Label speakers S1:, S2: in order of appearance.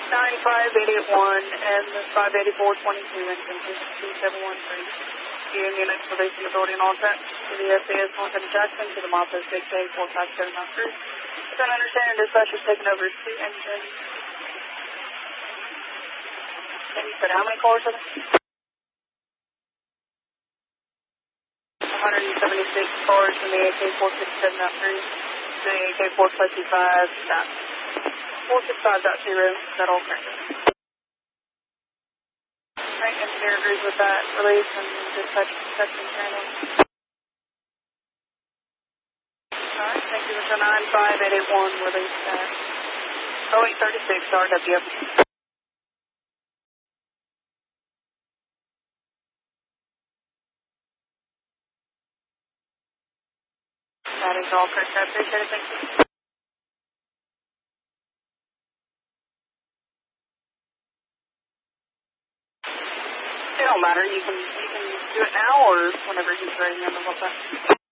S1: 95881 and the 58422 engine 2713. Union Expedition Authority and all tracks to the SAS Montana Jackson to the milepost 6A 457 Mount Cruz. With an understanding dispatcher's taking over 2 engines. And you said how many cars are there? 176 cars in the AK 467 Mount Cruz. The AK 465.0. Is that all correct? Right, engineer agrees with that release and dispatch protection channel. Alright, thank you, Mr. 95881, release at 0836 RW. That is all correct, I appreciate it, thank you. It don't matter, you can do it now or whenever he's ready, remember what that.